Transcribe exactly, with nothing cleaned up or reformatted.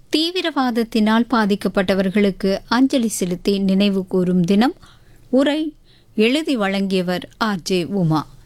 தீவிரவாதத்தினால் பாதிக்கப்பட்டவர்களுக்கு அஞ்சலி செலுத்தி நினைவு கூறும் தினம். உரை எழுதி வழங்கியவர் ஆர் ஜே உமா.